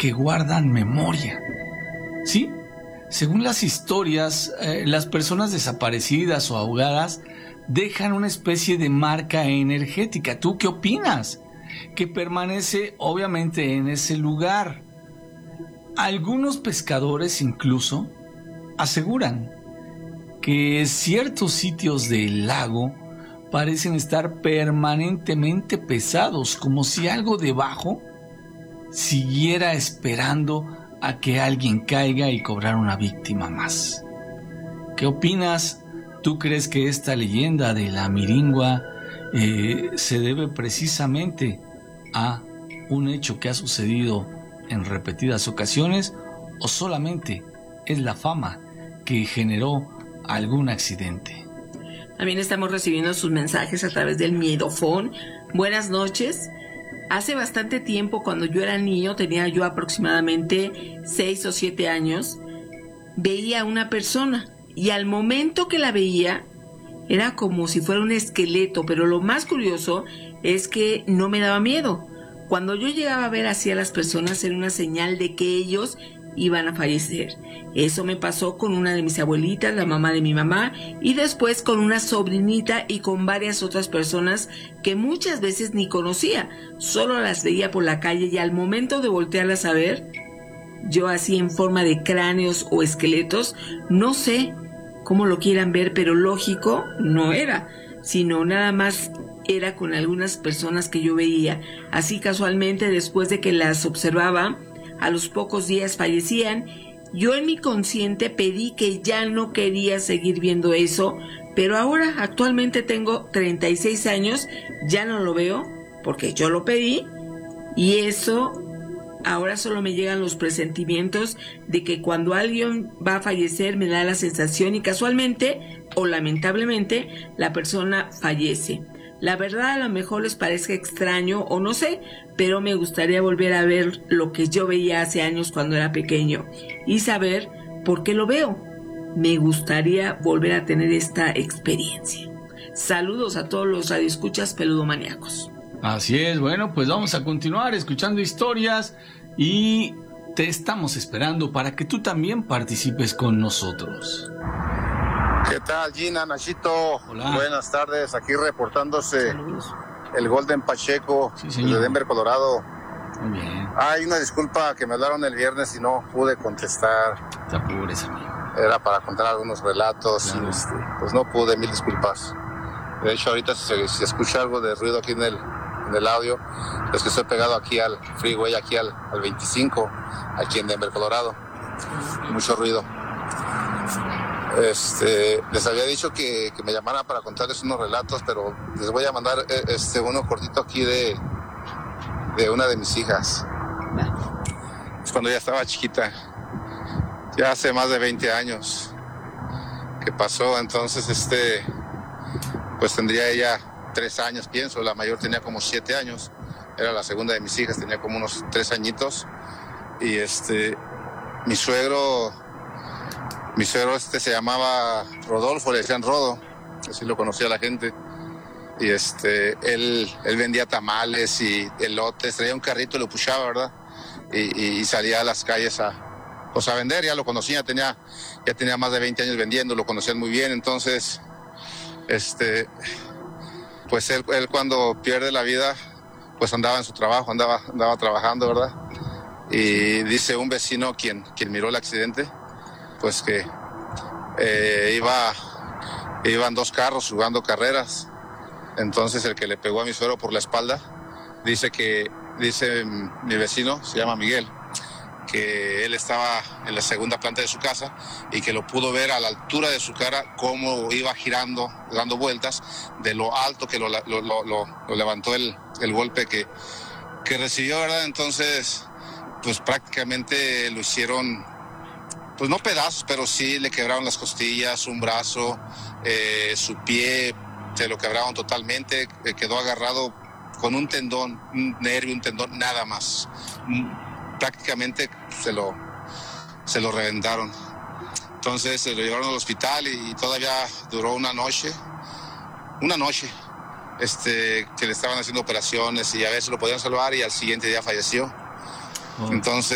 que guardan memoria. ¿Sí? Según las historias, las personas desaparecidas o ahogadas dejan una especie de marca energética. ¿Tú qué opinas? Que permanece obviamente en ese lugar. Algunos pescadores incluso aseguran que ciertos sitios del lago parecen estar permanentemente pesados, como si algo debajo siguiera esperando a que alguien caiga y cobrar una víctima más. ¿Qué opinas? ¿Tú crees que esta leyenda de la Miringua se debe precisamente a un hecho que ha sucedido en repetidas ocasiones, o solamente es la fama que generó algún accidente? También estamos recibiendo sus mensajes a través del Miedofón. Buenas noches. Hace bastante tiempo, cuando yo era niño, tenía yo aproximadamente 6 o 7 años, veía a una persona y al momento que la veía era como si fuera un esqueleto, pero lo más curioso es que no me daba miedo. Cuando yo llegaba a ver así a las personas, era una señal de que ellos iban a fallecer. Eso me pasó con una de mis abuelitas, la mamá de mi mamá, y después con una sobrinita y con varias otras personas que muchas veces ni conocía, solo las veía por la calle, y al momento de voltearlas a ver, yo así en forma de cráneos o esqueletos, no sé cómo lo quieran ver, pero lógico no era, sino nada más era con algunas personas que yo veía. Así casualmente, después de que las observaba, a los pocos días fallecían. Yo en mi consciente pedí que ya no quería seguir viendo eso, pero ahora actualmente tengo 36 años, ya no lo veo porque yo lo pedí, y eso ahora solo me llegan los presentimientos de que cuando alguien va a fallecer me da la sensación, y casualmente o lamentablemente la persona fallece. La verdad, a lo mejor les parezca extraño o no sé, pero me gustaría volver a ver lo que yo veía hace años cuando era pequeño y saber por qué lo veo. Me gustaría volver a tener esta experiencia. Saludos a todos los radioescuchas peludomaníacos. Así es, bueno, pues vamos a continuar escuchando historias y te estamos esperando para que tú también participes con nosotros. ¿Qué tal, Gina, Nachito? Hola. Buenas tardes, aquí reportándose. Saludos. El Golden Pacheco, Sí, de Denver, Colorado. Muy bien, Hay una disculpa que me hablaron el viernes y no pude contestar. te apures, amigo. Era para contar algunos relatos, Claro. y pues no pude, mil disculpas. De hecho, ahorita si escucha algo de ruido aquí en el audio, es que estoy pegado aquí al freeway, aquí al 25, aquí en Denver, Colorado. Mucho ruido. Les había dicho que me llamaran para contarles unos relatos, pero les voy a mandar uno cortito aquí de una de mis hijas. Es cuando ella estaba chiquita, ya hace más de 20 años que pasó. Entonces, pues tendría ella 3 años, pienso. La mayor tenía como 7 años. Era la segunda de mis hijas, tenía como unos 3 añitos. Y mi suegro se llamaba Rodolfo, le decían Rodo, así lo conocía la gente. Y él vendía tamales y elotes, traía un carrito y lo puchaba, ¿verdad? Y salía a las calles a vender. Ya lo conocía, ya tenía más de 20 años vendiendo, lo conocían muy bien. Entonces, pues él cuando pierde la vida, pues andaba en su trabajo, andaba trabajando, ¿verdad? Y dice un vecino quien miró el accidente, pues que iban 2 carros jugando carreras. Entonces el que le pegó a mi suegro por la espalda, dice mi vecino, se llama Miguel, que él estaba en la segunda planta de su casa y que lo pudo ver a la altura de su cara cómo iba girando, dando vueltas, de lo alto que lo levantó el golpe que recibió, ¿verdad? Entonces, pues prácticamente lo hicieron, pues no pedazos, pero sí le quebraron las costillas, un brazo, su pie se lo quebraron totalmente, quedó agarrado con un tendón, un nervio, un tendón, nada más. Prácticamente se lo reventaron. Entonces se lo llevaron al hospital y todavía duró una noche que le estaban haciendo operaciones y a veces lo podían salvar y al siguiente día falleció. Entonces